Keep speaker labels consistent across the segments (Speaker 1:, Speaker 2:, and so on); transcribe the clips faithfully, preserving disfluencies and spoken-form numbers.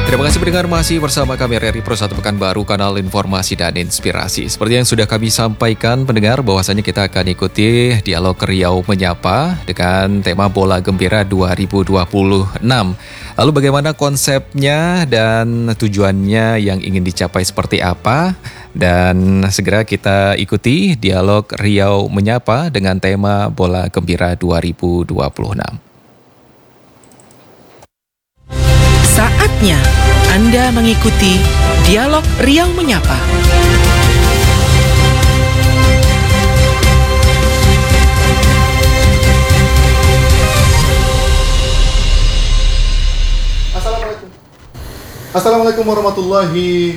Speaker 1: Terima kasih pendengar, masih bersama kami R R I Pro satu Pekanbaru, kanal informasi dan inspirasi. Seperti yang sudah kami sampaikan pendengar, bahwasanya kita akan ikuti dialog Riau Menyapa dengan tema Bola Gembira dua ribu dua puluh enam. Lalu bagaimana konsepnya dan tujuannya yang ingin dicapai seperti apa? Dan segera kita ikuti dialog Riau Menyapa dengan tema Bola Gembira dua ribu dua puluh enam.
Speaker 2: Saatnya Anda mengikuti Dialog Riau Menyapa.
Speaker 3: Assalamualaikum. Assalamualaikum warahmatullahi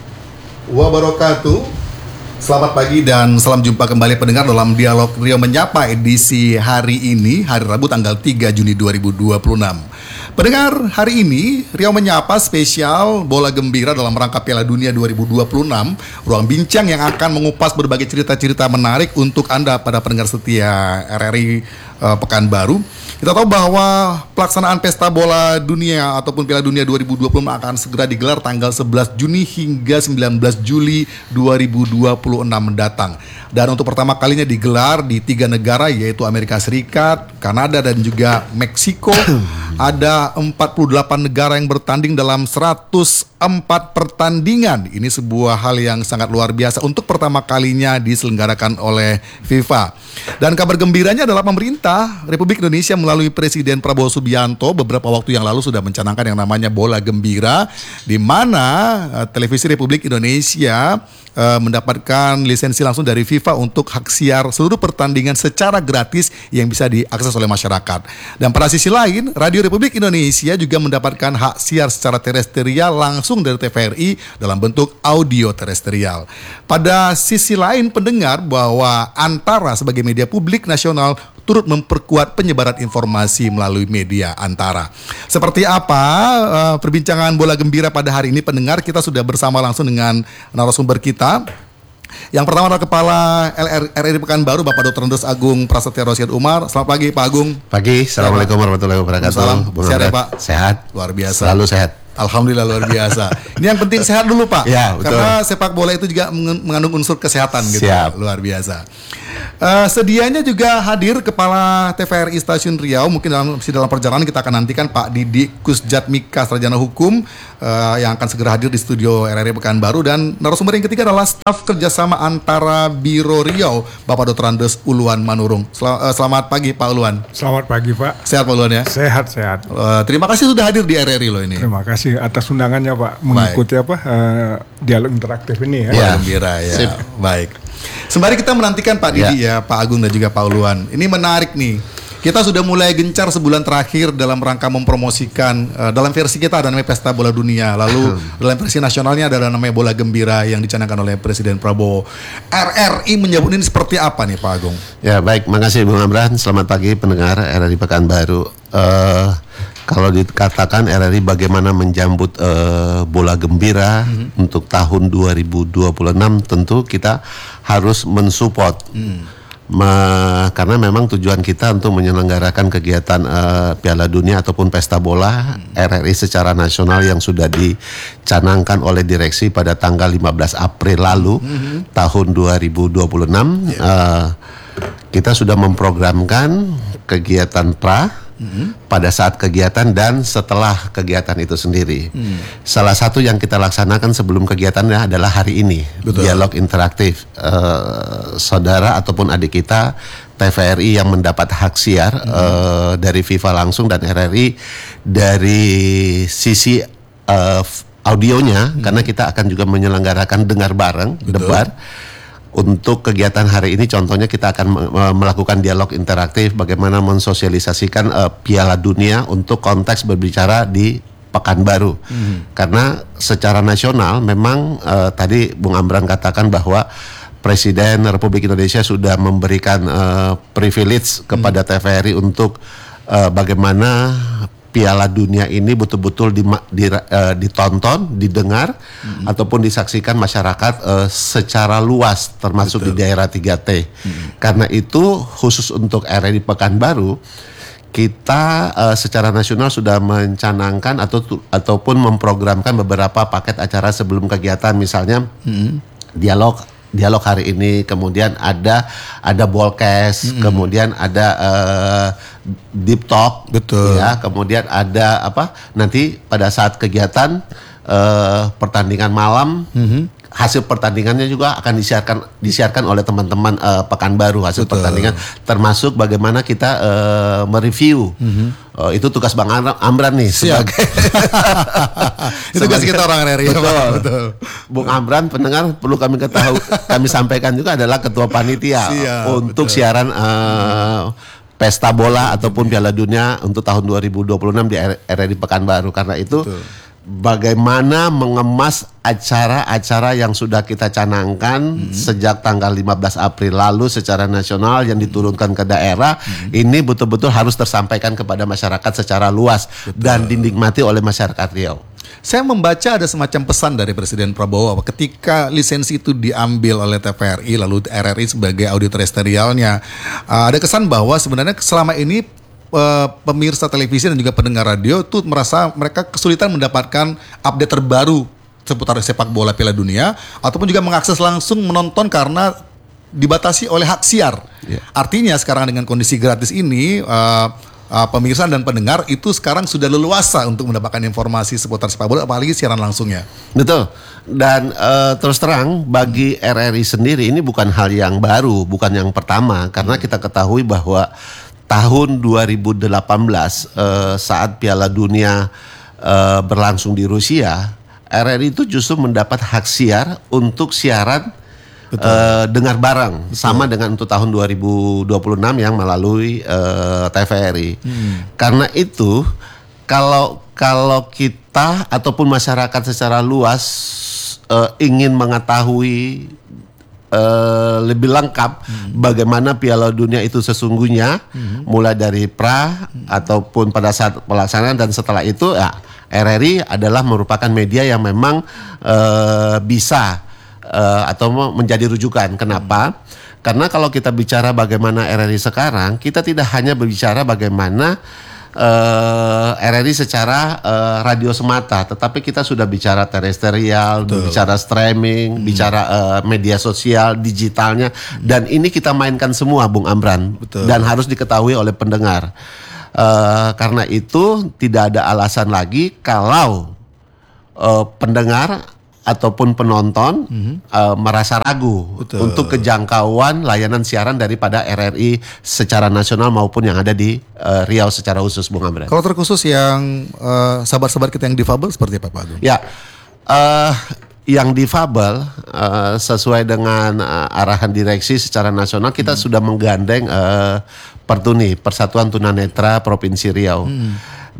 Speaker 3: wabarakatuh. Selamat pagi dan salam jumpa kembali pendengar dalam Dialog Riau Menyapa edisi hari ini, hari Rabu tanggal tiga Juni dua ribu dua puluh enam. Pendengar, hari ini Riau Menyapa spesial Bola Gembira dalam rangka Piala Dunia dua ribu dua puluh enam. Ruang bincang yang akan mengupas berbagai cerita-cerita menarik untuk Anda pada pendengar setia R R I uh, Pekanbaru. Kita tahu bahwa pelaksanaan Pesta Bola Dunia ataupun Piala Dunia dua ribu dua puluh enam akan segera digelar tanggal sebelas Juni hingga sembilan belas Juli dua ribu dua puluh enam mendatang. Dan untuk pertama kalinya digelar di tiga negara, yaitu Amerika Serikat, Kanada, dan juga Meksiko. Ada empat puluh delapan negara yang bertanding dalam seratus empat pertandingan. Ini sebuah hal yang sangat luar biasa untuk pertama kalinya diselenggarakan oleh FIFA. Dan kabar gembiranya adalah pemerintah Republik Indonesia melalui Presiden Prabowo Subianto beberapa waktu yang lalu sudah mencanangkan yang namanya Bola Gembira, di mana uh, Televisi Republik Indonesia uh, mendapatkan lisensi langsung dari FIFA untuk hak siar seluruh pertandingan secara gratis yang bisa diakses oleh masyarakat. Dan pada sisi lain, Radio Republik Indonesia juga mendapatkan hak siar secara terestrial langsung dari T V R I dalam bentuk audio terestrial. Pada sisi lain, pendengar, bahwa Antara sebagai media publik nasional turut memperkuat penyebaran informasi melalui media Antara. Seperti apa uh, perbincangan Bola Gembira pada hari ini, pendengar? Kita sudah bersama langsung dengan narasumber kita. Yang pertama adalah Kepala R R I Pekanbaru, Bapak Doktor Andes Agung Prasetya Rosyad Umar. Selamat pagi, Pak Agung.
Speaker 4: Pagi, Assalamualaikum warahmatullahi wabarakatuh.
Speaker 3: Salam, sehat ya, Pak?
Speaker 4: Sehat.
Speaker 3: Luar biasa.
Speaker 4: Selalu sehat.
Speaker 3: Alhamdulillah, luar biasa. Ini yang penting sehat dulu, Pak.
Speaker 4: Ya, betul.
Speaker 3: Karena sepak bola itu juga mengandung unsur kesehatan gitu.
Speaker 4: Siap.
Speaker 3: Luar biasa. Uh, sedianya juga hadir Kepala T V R I Stasiun Riau. Mungkin dalam dalam perjalanan kita akan nantikan Pak Didi Kusjatmika, Sarjana Hukum, uh, yang akan segera hadir di studio R R I Pekanbaru. Dan narasumber yang ketiga adalah staf kerjasama antara Biro Riau, Bapak Doktor Andes Uluan Manurung. Sel- uh, selamat pagi, Pak Uluan.
Speaker 5: Selamat pagi, Pak.
Speaker 3: Sehat, Pak Uluan ya?
Speaker 5: Sehat, sehat.
Speaker 3: Uh, terima kasih sudah hadir di R R I loh ini.
Speaker 5: Terima kasih atas undangannya, Pak, mengikuti apa uh, dialog interaktif ini ya.
Speaker 3: Bola Gembira ya.
Speaker 4: Sip.
Speaker 3: Baik. Sembari kita menantikan Pak Didi ya. ya, Pak Agung dan juga Pak Uluan. Ini menarik nih. Kita sudah mulai gencar sebulan terakhir dalam rangka mempromosikan uh, dalam versi kita ada namanya Pesta Bola Dunia. Lalu dalam versi nasionalnya ada namanya Bola Gembira yang dicanangkan oleh Presiden Prabowo. R R I menyebut ini seperti apa nih, Pak Agung?
Speaker 4: Ya, baik, makasih Bung Amran. Selamat pagi pendengar R R I Pekanbaru. Uh, kalau dikatakan R R I bagaimana menjambut uh, Bola Gembira mm-hmm. untuk tahun dua ribu dua puluh enam, tentu kita harus mensupport. Mm. Ma, karena memang tujuan kita untuk menyelenggarakan kegiatan uh, Piala Dunia ataupun Pesta Bola hmm. R R I secara nasional yang sudah dicanangkan oleh direksi pada tanggal lima belas April lalu hmm. tahun dua ribu dua puluh enam. Yeah. Uh, kita sudah memprogramkan kegiatan pra hmm. pada saat kegiatan dan setelah kegiatan itu sendiri. Hmm. Salah satu yang kita laksanakan sebelum kegiatannya adalah hari ini. Betul. Dialog interaktif. Uh, saudara ataupun adik kita T V R I yang mendapat hak siar hmm. uh, dari FIFA langsung dan R R I dari sisi uh, audionya, hmm. karena kita akan juga menyelenggarakan dengar bareng. Betul. Debat. Untuk kegiatan hari ini contohnya kita akan me- melakukan dialog interaktif bagaimana mensosialisasikan uh, Piala Dunia untuk konteks berbicara di Pekanbaru. Hmm. Karena secara nasional memang uh, tadi Bung Amran katakan bahwa Presiden Republik Indonesia sudah memberikan uh, privilege kepada hmm. T V R I untuk uh, bagaimana Piala Dunia ini betul-betul di, di, uh, ditonton, didengar, mm-hmm. ataupun disaksikan masyarakat uh, secara luas, termasuk Betul. Di daerah tiga T. Mm-hmm. Karena itu khusus untuk R R I Pekanbaru, kita uh, secara nasional sudah mencanangkan atau ataupun memprogramkan beberapa paket acara sebelum kegiatan, misalnya hmm. dialog dialog hari ini, kemudian ada ada Bolkes, hmm. kemudian ada uh, Deep Talk,
Speaker 3: betul
Speaker 4: ya, kemudian ada apa nanti pada saat kegiatan uh, pertandingan malam. Hmm. Hasil pertandingannya juga akan disiarkan disiarkan oleh teman-teman uh, Pekanbaru, hasil Betul. pertandingan, termasuk bagaimana kita uh, mereview. Mm-hmm. Uh, itu tugas Bang Amran nih. Sebagai
Speaker 3: itu tugas kita orang R R I.
Speaker 4: Betul. Betul. Bung Amran, pendengar perlu kami ketahui, kami sampaikan juga adalah ketua panitia Siap, untuk betul. siaran uh, pesta bola ataupun Piala Dunia untuk tahun dua ribu dua puluh enam di R R I Pekanbaru. Karena itu betul. bagaimana mengemas acara-acara yang sudah kita canangkan hmm. sejak tanggal lima belas April lalu secara nasional yang diturunkan ke daerah, hmm. ini betul-betul harus tersampaikan kepada masyarakat secara luas Betul. dan dinikmati oleh masyarakat Riau.
Speaker 3: Saya membaca ada semacam pesan dari Presiden Prabowo ketika lisensi itu diambil oleh T V R I lalu R R I sebagai audit terestrialnya, uh, ada kesan bahwa sebenarnya selama ini Uh, pemirsa televisi dan juga pendengar radio tuh merasa mereka kesulitan mendapatkan update terbaru seputar sepak bola Piala Dunia ataupun juga mengakses langsung menonton karena dibatasi oleh hak siar. Yeah. Artinya sekarang dengan kondisi gratis ini uh, uh, pemirsa dan pendengar itu sekarang sudah leluasa untuk mendapatkan informasi seputar sepak bola apalagi siaran langsungnya.
Speaker 4: Betul. Dan uh, terus terang bagi R R I sendiri ini bukan hal yang baru, bukan yang pertama, karena kita ketahui bahwa tahun dua ribu delapan belas uh, saat Piala Dunia uh, berlangsung di Rusia, R R I itu justru mendapat hak siar untuk siaran uh, dengar bareng. Betul. Sama dengan untuk tahun dua ribu dua puluh enam yang melalui uh, T V R I. Hmm. Karena itu kalau kalau kita ataupun masyarakat secara luas uh, ingin mengetahui Uh, lebih lengkap hmm. bagaimana Piala Dunia itu sesungguhnya, hmm. mulai dari pra hmm. ataupun pada saat pelaksanaan dan setelah itu, ya R R I adalah merupakan media yang memang uh, bisa uh, atau menjadi rujukan. Kenapa? Hmm. Karena kalau kita bicara bagaimana R R I sekarang, kita tidak hanya berbicara bagaimana Uh, R R I secara uh, radio semata, tetapi kita sudah bicara terestrial, Betul. bicara streaming, hmm. bicara uh, media sosial, digitalnya, hmm. dan ini kita mainkan semua, Bung Amran, Betul. dan harus diketahui oleh pendengar. Uh, karena itu tidak ada alasan lagi kalau uh, pendengar ataupun penonton mm-hmm. uh, merasa ragu Betul. untuk kejangkauan layanan siaran daripada R R I secara nasional maupun yang ada di uh, Riau secara khusus, Bung Amran.
Speaker 3: Kalau terkhusus yang uh, sahabat-sahabat kita yang difabel seperti apa, Pak Agung?
Speaker 4: Ya, uh, yang difabel uh, sesuai dengan uh, arahan direksi secara nasional kita hmm. sudah menggandeng uh, Pertuni, Persatuan Tunanetra Provinsi Riau. Hmm.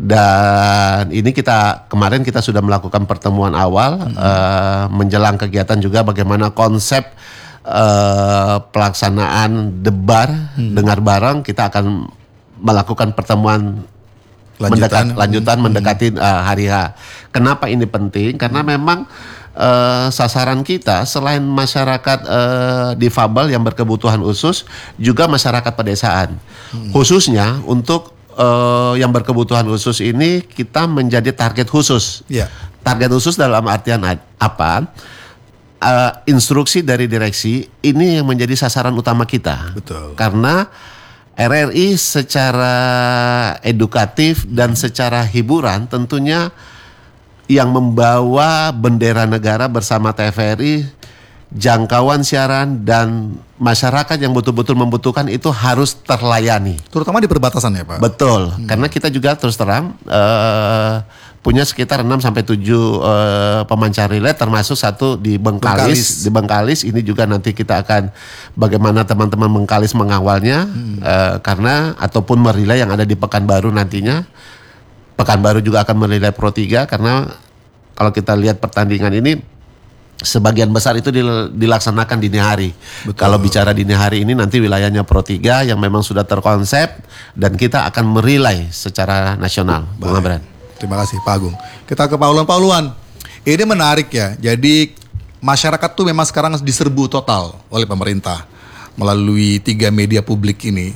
Speaker 4: Dan ini kita kemarin kita sudah melakukan pertemuan awal hmm. uh, menjelang kegiatan juga bagaimana konsep uh, pelaksanaan debar hmm. dengar bareng. Kita akan melakukan pertemuan lanjutan mendekat, lanjutan hmm. mendekati uh, hari H. Kenapa ini penting? Karena memang uh, sasaran kita selain masyarakat uh, difabel yang berkebutuhan khusus juga masyarakat pedesaan. Hmm. Khususnya untuk Uh, yang berkebutuhan khusus ini kita menjadi target khusus. Yeah. Target khusus dalam artian apa? Uh, instruksi dari direksi ini yang menjadi sasaran utama kita.
Speaker 3: Betul.
Speaker 4: Karena R R I secara edukatif dan secara hiburan tentunya yang membawa bendera negara bersama T V R I, jangkauan siaran dan masyarakat yang betul-betul membutuhkan itu harus terlayani.
Speaker 3: Terutama di perbatasan ya, Pak?
Speaker 4: Betul, hmm. karena kita juga terus terang uh, punya sekitar enam sampai tujuh uh, pemancar relay termasuk satu di Bengkalis. Bengkalis. Di Bengkalis ini juga nanti kita akan bagaimana teman-teman Bengkalis mengawalnya hmm. uh, karena ataupun merilai yang ada di Pekanbaru nantinya. Pekanbaru juga akan merilai Pro tiga karena kalau kita lihat pertandingan ini sebagian besar itu dilaksanakan dini hari. Betul. Kalau bicara dini hari ini nanti wilayahnya Pro tiga yang memang sudah terkonsep dan kita akan merilai secara nasional. Bung Amran.
Speaker 3: Terima kasih Pak Agung. Kita ke Pauluan. Pauluan, ini menarik ya. Jadi masyarakat tuh memang sekarang diserbu total oleh pemerintah melalui tiga media publik ini.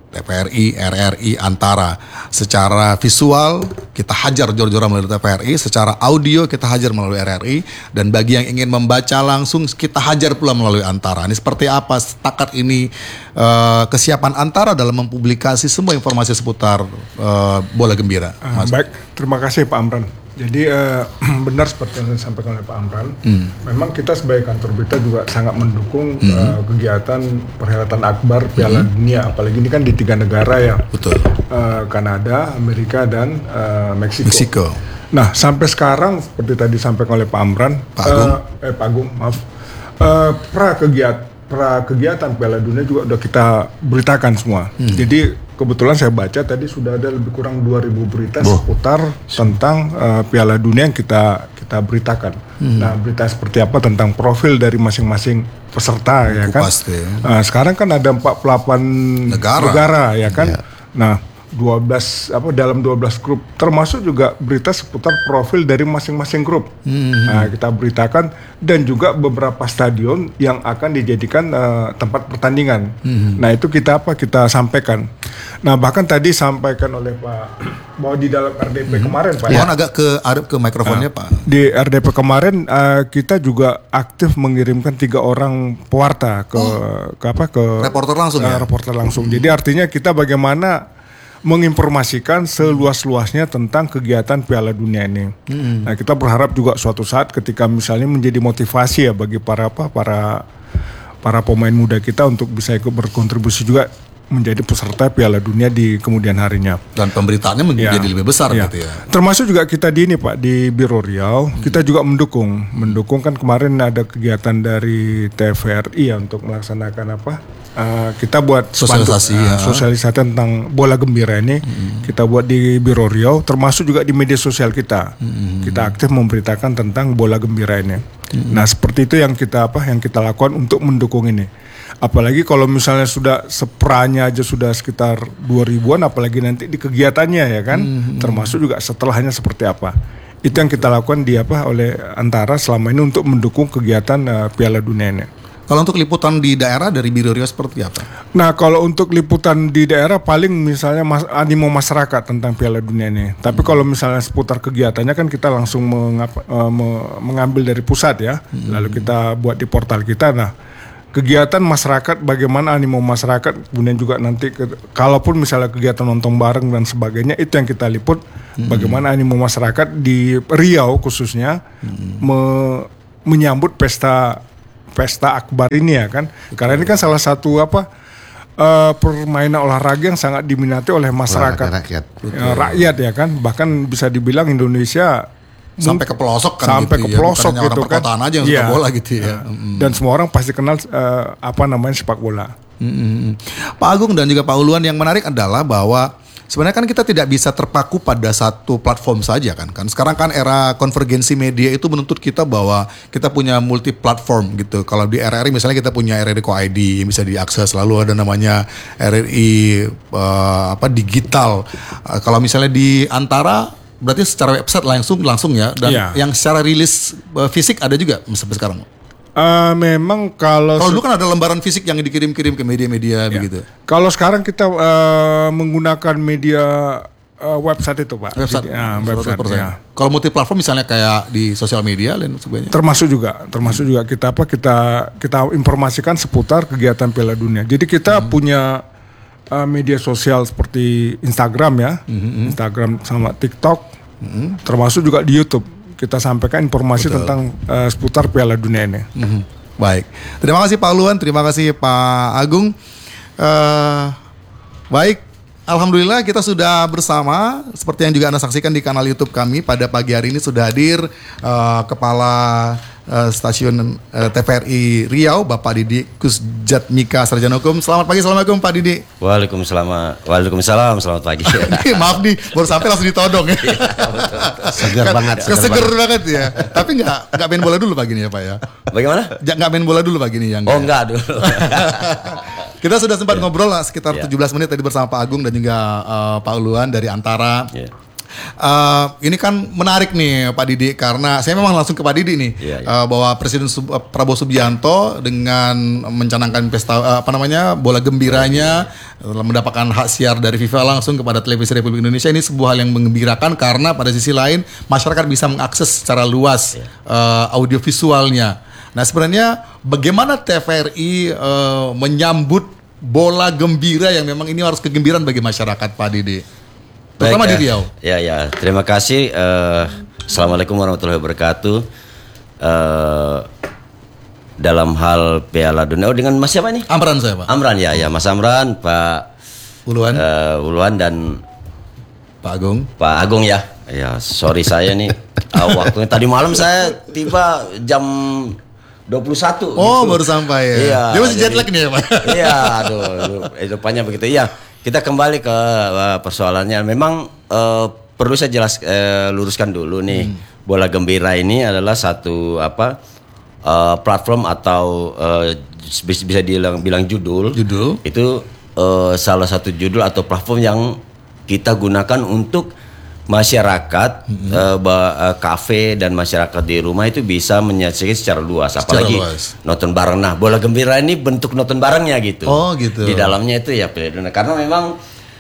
Speaker 3: T V R I, R R I, Antara. Secara visual kita hajar jor-joran melalui T V R I, secara audio kita hajar melalui R R I, dan bagi yang ingin membaca langsung kita hajar pula melalui Antara. Ini seperti apa setakat ini uh, kesiapan Antara dalam mempublikasi semua informasi seputar uh, bola gembira?
Speaker 5: Uh, baik, terima kasih Pak Amran. Jadi uh, benar seperti yang disampaikan oleh Pak Amran, hmm. memang kita sebagai kantor berita juga sangat mendukung hmm. uh, kegiatan perhelatan akbar Piala hmm. Dunia, apalagi ini kan di tiga negara ya, betul, uh, Kanada, Amerika, dan uh, Meksiko. Meksiko. Nah sampai sekarang seperti tadi disampaikan oleh Pak Amran, Pak Agung, uh, eh Pak Agung, maaf, uh, pra kegiatan pra kegiatan Piala Dunia juga udah kita beritakan semua. Hmm. Jadi kebetulan saya baca tadi sudah ada lebih kurang dua ribu berita oh. seputar tentang uh, Piala Dunia yang kita kita beritakan. Hmm. Nah, berita seperti apa tentang profil dari masing-masing peserta, ya kan? Pasti. Uh, sekarang kan ada empat puluh delapan negara, negara ya kan? Ya. Nah, dua belas apa dalam dua belas grup, termasuk juga berita seputar profil dari masing-masing grup. Hmm. Nah, kita beritakan, dan juga beberapa stadion yang akan dijadikan uh, tempat pertandingan. Hmm. Nah, itu kita apa kita sampaikan. Nah, bahkan tadi sampaikan oleh Pak bahwa di dalam R D P hmm. kemarin Pak.
Speaker 3: Mohon ya, agak ke ke mikrofonnya nah, Pak.
Speaker 5: Di R D P kemarin uh, kita juga aktif mengirimkan tiga orang pewarta ke oh. ke apa ke
Speaker 3: reporter langsung uh, ya.
Speaker 5: Reporter langsung. Hmm. Jadi artinya kita bagaimana menginformasikan seluas-luasnya tentang kegiatan Piala Dunia ini. Hmm. Nah, kita berharap juga suatu saat ketika misalnya menjadi motivasi ya bagi para apa para para pemain muda kita untuk bisa ikut berkontribusi juga menjadi peserta Piala Dunia di kemudian harinya.
Speaker 3: Dan pemberitaannya menjadi ya, lebih besar ya. Gitu ya.
Speaker 5: Termasuk juga kita di ini Pak, di Biro Riau, hmm. kita juga mendukung. Mendukung kan kemarin ada kegiatan dari T V R I ya untuk melaksanakan apa? Uh, kita buat
Speaker 3: sosialisasi
Speaker 5: spanduk,
Speaker 3: ya.
Speaker 5: uh, sosialisasi tentang bola gembira ini. Hmm. Kita buat di Biro Riau, termasuk juga di media sosial kita. Hmm. Kita aktif memberitakan tentang bola gembira ini. Hmm. Nah, seperti itu yang kita apa? Yang kita lakukan untuk mendukung ini. Apalagi kalau misalnya sudah sepranya aja sudah sekitar dua ribuan, apalagi nanti di kegiatannya ya kan, hmm. termasuk juga setelahnya seperti apa. Itu yang kita lakukan di apa oleh Antara selama ini untuk mendukung kegiatan uh, Piala Dunia ini.
Speaker 3: Kalau untuk liputan di daerah dari Biro Riau seperti apa?
Speaker 5: Nah, kalau untuk liputan di daerah paling misalnya mas, animo masyarakat tentang Piala Dunia ini. Tapi hmm. kalau misalnya seputar kegiatannya kan kita langsung mengap, uh, mengambil dari pusat ya, hmm. lalu kita buat di portal kita. Nah, kegiatan masyarakat, bagaimana animo masyarakat, kemudian juga nanti ke, kalaupun misalnya kegiatan nonton bareng dan sebagainya, itu yang kita liput. Hmm. Bagaimana animo masyarakat di Riau khususnya hmm. me, menyambut pesta pesta akbar ini ya kan. Betul. Karena ini kan salah satu apa uh, permainan olahraga yang sangat diminati oleh masyarakat
Speaker 4: rakyat.
Speaker 5: Uh, rakyat ya kan. Bahkan bisa dibilang Indonesia
Speaker 3: sampai ke pelosok kan,
Speaker 5: sampai
Speaker 3: gitu
Speaker 5: ke pelosok
Speaker 3: ya.
Speaker 5: gitu kan.
Speaker 3: Perkotaan aja yang suka
Speaker 5: ya,
Speaker 3: bola gitu ya.
Speaker 5: Hmm. Dan semua orang pasti kenal uh, apa namanya sepak bola.
Speaker 3: Hmm. Pak Agung dan juga Pak Uluan, yang menarik adalah bahwa sebenarnya kan kita tidak bisa terpaku pada satu platform saja kan. Kan sekarang kan era konvergensi media itu menuntut kita bahwa kita punya multi platform gitu. Kalau di R R I misalnya kita punya R R I Co I D yang bisa diakses, lalu ada namanya R R I uh, apa digital. Uh, kalau misalnya di Antara berarti secara website langsung langsung ya, dan yeah. yang secara rilis uh, fisik ada juga sampai sekarang.
Speaker 5: Uh, memang kalau
Speaker 3: kalau dulu kan ada lembaran fisik yang dikirim-kirim ke media-media ya. Begitu.
Speaker 5: Kalau sekarang kita uh, menggunakan media uh, website itu Pak.
Speaker 3: Website.
Speaker 5: Jadi, uh, website ya.
Speaker 3: Kalau multi platform misalnya kayak di sosial media dan sebagainya.
Speaker 5: Termasuk juga, termasuk hmm. juga kita apa kita kita informasikan seputar kegiatan Piala Dunia. Jadi kita hmm. punya uh, media sosial seperti Instagram ya, hmm. Instagram sama TikTok, hmm. termasuk juga di YouTube. Kita sampaikan informasi Betul. tentang uh, seputar Piala Dunia ini.
Speaker 3: Mm-hmm. Baik, terima kasih Pak Luan, terima kasih Pak Agung. Uh, baik, alhamdulillah kita sudah bersama. Seperti yang juga Anda saksikan di kanal YouTube kami, pada pagi hari ini sudah hadir uh, Kepala uh, Stasiun uh, T V R I Riau, Bapak Didi Kusjatmika, Sarjana Hukum. Selamat pagi, assalamualaikum Pak Didi.
Speaker 6: Waalaikumsalam, Waalaikumsalam, selamat pagi.
Speaker 3: Maaf nih, baru sampai langsung ditodong ya.
Speaker 4: Segar banget,
Speaker 3: segar, segar banget. banget ya. Tapi nggak nggak main bola dulu pagi ini ya Pak ya.
Speaker 6: Bagaimana?
Speaker 3: Nggak main bola dulu pagi ini yang.
Speaker 6: Oh enggak dulu.
Speaker 3: Kita sudah sempat yeah. ngobrol lah sekitar yeah. tujuh belas menit tadi bersama Pak Agung dan juga uh, Pak Uluan dari Antara. Yeah. Uh, ini kan menarik nih Pak Didi, karena saya memang langsung ke Pak Didi nih,
Speaker 6: Iya, iya.
Speaker 3: Uh, bahwa Presiden Sub- uh, Prabowo Subianto dengan mencanangkan pesta uh, apa namanya bola gembiranya uh, mendapatkan hak siar dari FIFA langsung kepada Televisi Republik Indonesia, ini sebuah hal yang mengembirakan karena pada sisi lain masyarakat bisa mengakses secara luas uh, audiovisualnya. Nah sebenarnya bagaimana T V R I uh, menyambut bola gembira yang memang ini harus kegembiraan bagi masyarakat, Pak Didi? Terutama
Speaker 6: Baik,
Speaker 3: di Riau.
Speaker 6: eh, Ya, ya. Terima kasih. Eh, Assalamualaikum warahmatullahi wabarakatuh. Eh, dalam hal Piala Dunia, oh dengan Mas siapa nih?
Speaker 3: Amran saya, Pak.
Speaker 6: Amran ya, ya Mas Amran, Pak
Speaker 3: Uluan,
Speaker 6: eh, Uluan dan
Speaker 3: Pak Agung.
Speaker 6: Pak Agung ya. Ya, sorry saya nih. uh, waktunya tadi malam saya tiba jam dua puluh satu.
Speaker 3: Oh,
Speaker 6: gitu.
Speaker 3: baru sampai ya.
Speaker 6: Iya.
Speaker 3: Dia masih jet
Speaker 6: jadi-
Speaker 3: lag nih ya, Pak.
Speaker 6: Iya, aduh, itu panjang begitu. Iya, kita kembali ke uh, persoalannya. Memang uh, perlu saya jelas uh, luruskan dulu nih. Hmm. Bola Gembira ini adalah satu apa uh, platform atau uh, bisa bisa dibilang bilang judul.
Speaker 3: Judul.
Speaker 6: Itu uh, salah satu judul atau platform yang kita gunakan untuk masyarakat, mm-hmm. uh, ba- uh, kafe dan masyarakat di rumah itu bisa menyaksikan secara luas,
Speaker 3: Secara
Speaker 6: apalagi
Speaker 3: luas.
Speaker 6: nonton bareng. Nah, Bola Gembira ini bentuk nonton barengnya gitu.
Speaker 3: Oh, gitu.
Speaker 6: Di dalamnya itu ya Piala Dunia. Karena memang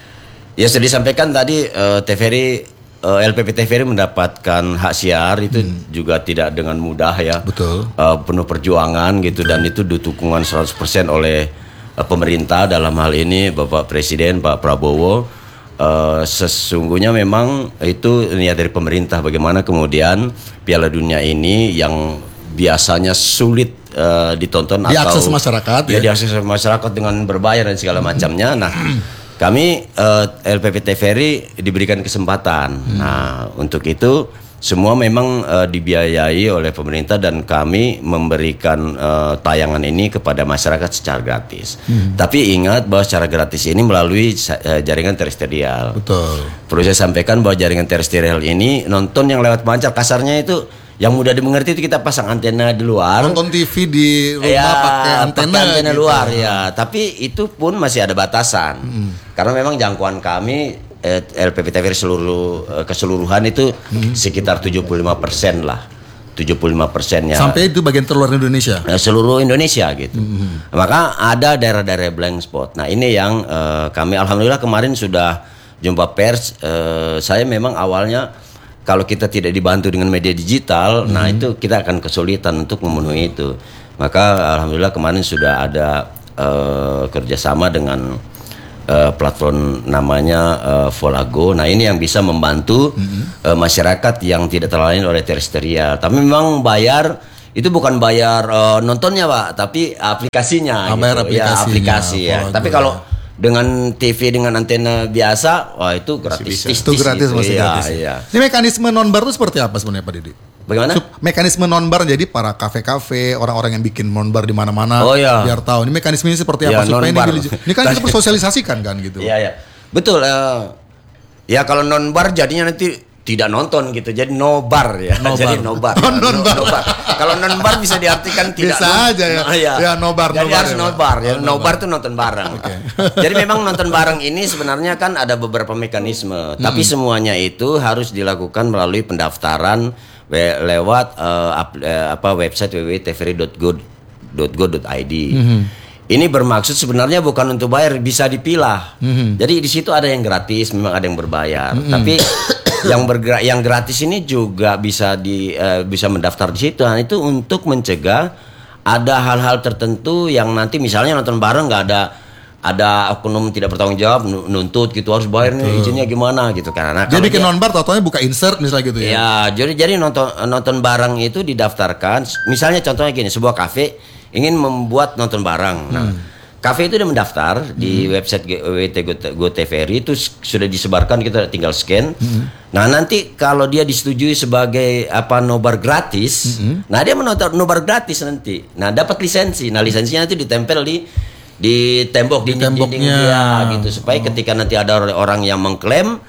Speaker 6: ya sudah disampaikan tadi uh, T V R I, uh, L P P T V R I mendapatkan hak siar itu hmm. juga tidak dengan mudah ya.
Speaker 3: Betul.
Speaker 6: Uh, penuh perjuangan gitu dan itu dukungan seratus persen oleh uh, pemerintah dalam hal ini Bapak Presiden Pak Prabowo. Uh, sesungguhnya memang itu niat dari pemerintah bagaimana kemudian Piala Dunia ini yang biasanya sulit uh, ditonton
Speaker 3: Diakses
Speaker 6: atau
Speaker 3: masyarakat,
Speaker 6: ya,
Speaker 3: ya.
Speaker 6: diakses masyarakat dengan berbayar dan segala macamnya. Nah, kami uh, L P P T V R I diberikan kesempatan. Hmm. Nah, untuk itu semua memang uh, dibiayai oleh pemerintah dan kami memberikan uh, tayangan ini kepada masyarakat secara gratis. Hmm. Tapi ingat bahwa secara gratis ini melalui uh, jaringan terestrial.
Speaker 3: Betul.
Speaker 6: Perlu saya sampaikan bahwa jaringan terestrial ini nonton yang lewat pancar, kasarnya itu yang mudah dimengerti itu kita pasang antena di luar.
Speaker 3: Nonton T V di rumah
Speaker 6: Ya,
Speaker 3: pakai antena,
Speaker 6: pakai antena
Speaker 3: gitu.
Speaker 6: luar ya. Tapi itu pun masih ada batasan. Hmm. Karena memang jangkauan kami eh, L P P T V R I seluruh eh, keseluruhan itu hmm. sekitar tujuh puluh lima persen lah. tujuh puluh lima persennya.
Speaker 3: Sampai itu bagian terluar Indonesia.
Speaker 6: Eh, seluruh Indonesia gitu. Hmm. Maka ada daerah-daerah blank spot. Nah, ini yang eh, kami alhamdulillah kemarin sudah jumpa pers. Eh, saya memang awalnya kalau kita tidak dibantu dengan media digital, hmm. nah itu kita akan kesulitan untuk memenuhi itu. Maka alhamdulillah kemarin sudah ada uh, kerjasama dengan uh, platform namanya uh, Volago. Nah ini yang bisa membantu hmm. uh, masyarakat yang tidak terlayani oleh terestrial. Tapi memang bayar itu bukan bayar uh, nontonnya Pak, tapi aplikasinya.
Speaker 3: Ah, bayar
Speaker 6: gitu. Ya,
Speaker 3: aplikasinya,
Speaker 6: aplikasi ya.
Speaker 3: Volago,
Speaker 6: Tapi kalau
Speaker 3: ya.
Speaker 6: dengan T V dengan antena biasa, wah itu gratis.
Speaker 3: Itu gratis
Speaker 6: gitu.
Speaker 3: masih
Speaker 6: Iya,
Speaker 3: gratis.
Speaker 6: iya.
Speaker 3: Ini mekanisme non-bar itu seperti apa sebenarnya Pak Didi?
Speaker 6: Bagaimana?
Speaker 3: Sup- Mekanisme non-bar jadi para kafe-kafe, orang-orang yang bikin non-bar di mana-mana
Speaker 6: Oh, iya.
Speaker 3: biar tahu ini mekanismenya seperti
Speaker 6: Ya,
Speaker 3: apa supaya ini,
Speaker 6: non-bar.
Speaker 3: dili- ini kan kita bersosialisasikan kan gitu.
Speaker 6: Iya, iya. Betul. Uh, ya kalau non bar jadinya nanti tidak nonton gitu. Jadi no bar ya.
Speaker 3: No
Speaker 6: Jadi
Speaker 3: bar.
Speaker 6: no bar.
Speaker 3: Oh,
Speaker 6: Ya,
Speaker 3: non bar.
Speaker 6: no bar. Kalau non bar bisa diartikan tidak.
Speaker 3: Bisa
Speaker 6: non-
Speaker 3: aja ya.
Speaker 6: Nah, iya.
Speaker 3: Ya, no bar,
Speaker 6: Jadi
Speaker 3: no bar
Speaker 6: harus
Speaker 3: ya,
Speaker 6: no
Speaker 3: Pak.
Speaker 6: bar. Ya,
Speaker 3: Oh,
Speaker 6: no
Speaker 3: no
Speaker 6: bar
Speaker 3: bar.
Speaker 6: itu nonton bareng. Jadi memang nonton bareng ini sebenarnya kan ada beberapa mekanisme. Hmm. Tapi semuanya itu harus dilakukan melalui pendaftaran we- lewat uh, ap- uh, apa website w w w titik t v r i dot go dot go dot i d. Hmm. Ini bermaksud sebenarnya bukan untuk bayar, bisa dipilah. Hmm. Jadi di situ ada yang gratis, memang ada yang berbayar. Hmm. Tapi yang bergerak, yang gratis ini juga bisa di uh, bisa mendaftar di situ. Nah, itu untuk mencegah ada hal-hal tertentu yang nanti misalnya nonton bareng nggak ada ada oknum tidak bertanggung jawab nuntut gitu harus bayar nih izinnya gimana gitu karena
Speaker 3: Dia bikin non-bar totalnya buka insert misalnya gitu ya.
Speaker 6: Ya, jadi jadi nonton nonton bareng itu didaftarkan. Misalnya contohnya gini, sebuah kafe ingin membuat nonton bareng. Nah, hmm. kafe itu udah mendaftar hmm. di website w w w titik go t v r i itu sudah disebarkan, kita tinggal scan. Hmm. Nah, nanti kalau dia disetujui sebagai apa nobar gratis, hmm. nah dia menonton nobar gratis nanti. Nah, dapat lisensi. Nah, lisensinya nanti ditempel di di tembok
Speaker 3: di
Speaker 6: di
Speaker 3: temboknya
Speaker 6: dinding dia gitu supaya oh. ketika nanti ada orang yang mengklaim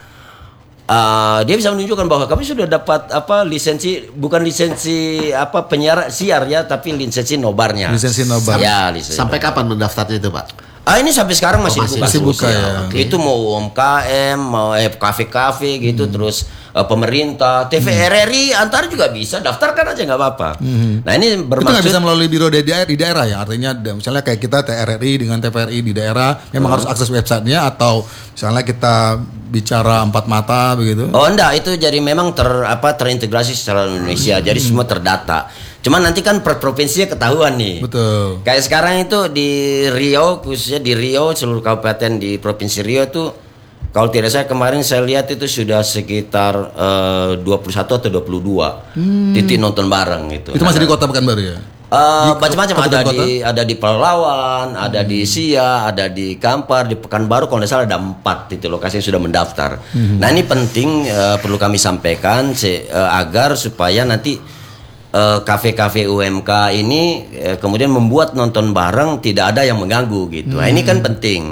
Speaker 6: Uh, dia bisa menunjukkan bahwa kami sudah dapat apa lisensi, bukan lisensi apa penyiar siar ya, tapi lisensi nobarnya.
Speaker 3: Lisensi nobar.
Speaker 6: Ya, lisensi
Speaker 4: Sampai
Speaker 6: nobar.
Speaker 4: kapan mendaftarnya itu Pak?
Speaker 6: Ah ini sampai sekarang masih,
Speaker 4: Oh, masih
Speaker 6: buka.
Speaker 3: masih buka ya.
Speaker 6: Okay. Itu mau U M K M, mau eh, kafe-kafe gitu, hmm. terus uh, pemerintah, T V hmm. R R I, Antara juga bisa, daftarkan aja nggak apa-apa. Hmm. Nah ini bermaksud
Speaker 3: itu nggak bisa melalui biro di daerah, di daerah ya, artinya misalnya kayak kita T R R I dengan T V R I di daerah, memang hmm. harus akses websitenya atau misalnya kita bicara empat mata begitu?
Speaker 6: Oh enggak, itu jadi memang ter apa terintegrasi secara Indonesia, hmm. jadi semua terdata. Cuman nanti kan per provinsinya ketahuan nih. Betul. Kayak sekarang itu di Riau, khususnya di Riau, seluruh kabupaten di provinsi Riau itu, kalau tidak saya kemarin saya lihat itu sudah sekitar uh, dua puluh satu atau dua puluh dua hmm. titik nonton bareng gitu.
Speaker 3: Itu masih nah, di Kota Pekanbaru ya?
Speaker 6: Uh, macam-macam ada kota? di ada di Pelalawan, hmm. ada di Sia, ada di Kampar, di Pekanbaru kalau tidak salah ada empat titik lokasi yang sudah mendaftar. Hmm. Nah ini penting uh, perlu kami sampaikan se- uh, agar supaya nanti uh, kafe-kafe U M K ini uh, kemudian membuat nonton bareng tidak ada yang mengganggu gitu. Hmm. Nah ini kan penting.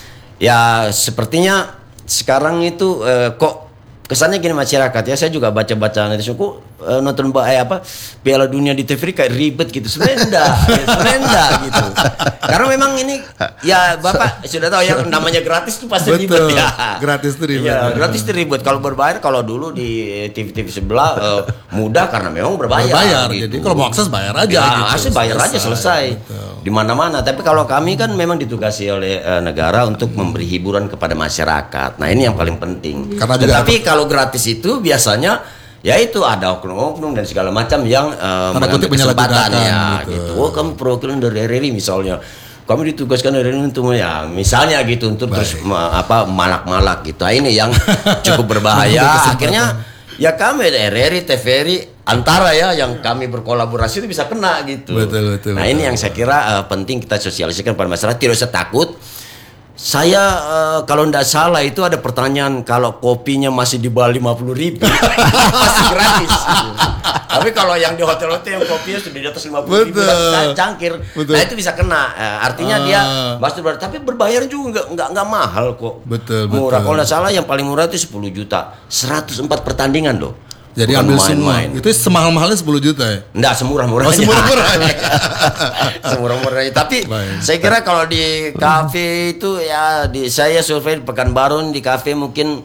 Speaker 6: Ya sepertinya sekarang itu uh, kok kesannya gini masyarakat ya, saya juga baca-baca netizen kok uh, nonton eh, apa Piala Dunia di T V kayak ribet gitu. Sebenarnya enggak, ya, sebenarnya enggak gitu. Karena memang ini ya Bapak sudah tahu ya namanya gratis itu pasti
Speaker 3: Betul.
Speaker 6: ribet ya.
Speaker 3: Gratis itu ribet.
Speaker 6: Ya, gratis itu ribet. Kalau berbayar kalau dulu di T V T V sebelah uh, mudah karena memang berbayar.
Speaker 3: Berbayar.
Speaker 6: Gitu.
Speaker 3: Jadi kalau mau akses bayar aja.
Speaker 6: Ya,
Speaker 3: gitu.
Speaker 6: akses bayar selesai. aja selesai. Di mana-mana. Tapi kalau kami kan memang ditugasi oleh uh, negara untuk hmm. memberi hiburan kepada masyarakat. Nah ini yang paling penting. Karena Tetapi juga... kalau gratis itu biasanya ya itu ada oknum-oknum dan segala macam yang uh, mengambil kesempatan ya gitu. gitu. Oh kamu perwakilan dari R R I misalnya, kami ditugaskan dari R R I untuk ya misalnya gitu untuk Baik. terus ma- apa malak-malak gitu. Nah, ini yang cukup berbahaya. Akhirnya ya kami R R I, T V R I, Antara ya yang kami berkolaborasi itu bisa kena gitu. Betul, betul, nah betul, ini betul. yang saya kira uh, penting kita sosialisasikan pada masyarakat, tidak usah takut. Saya uh, kalau tidak salah itu ada pertanyaan kalau kopinya masih di bawah lima puluh ribu masih gratis gitu. Tapi kalau yang di hotel-hotel yang kopinya sudah di atas lima puluh ribu kan cangkir. Betul. Nah itu bisa kena. Uh, artinya uh. dia pasti ber- tapi berbayar juga nggak nggak nggak mahal kok. Betul, murah. Kalau tidak salah yang paling murah itu sepuluh juta, seratus empat pertandingan loh.
Speaker 3: Jadi bukan ambil semua. Itu semahal-mahalnya sepuluh juta ya?
Speaker 6: Enggak, semurah-murahnya. Oh, semurah-murahnya. semurah-murahnya. Tapi Baik. saya kira kalau di kafe itu ya di saya survei di Pekanbaru di kafe mungkin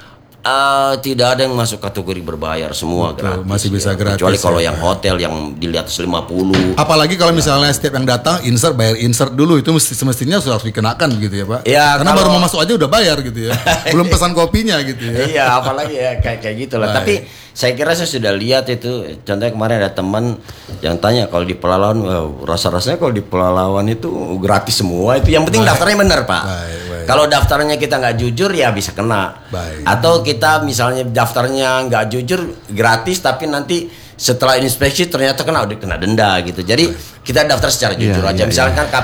Speaker 6: uh, tidak ada yang masuk kategori berbayar, semua Betul, gratis. Masih bisa ya. gratis. Kecuali kalau ya. yang hotel yang di atas lima puluh.
Speaker 3: Apalagi kalau misalnya setiap yang datang insert bayar insert dulu, itu mesti semestinya sudah harus dikenakan gitu ya, Pak. Ya, karena kalau, baru mau masuk aja udah bayar gitu ya. Belum pesan kopinya gitu ya.
Speaker 6: Iya, apalagi ya kayak kayak gitulah. Tapi saya kira saya sudah lihat itu, contohnya kemarin ada teman yang tanya kalau di Pelalawan, wow, rasa-rasanya kalau di Pelalawan itu gratis semua itu. Yang penting baik. daftarnya benar Pak. Baik, baik. Kalau daftarnya kita nggak jujur ya bisa kena. Baik. Atau kita misalnya daftarnya nggak jujur gratis tapi nanti setelah inspeksi ternyata kena udah kena denda gitu. Jadi baik. kita daftar secara jujur ya, aja. Ya, Misalkan ya.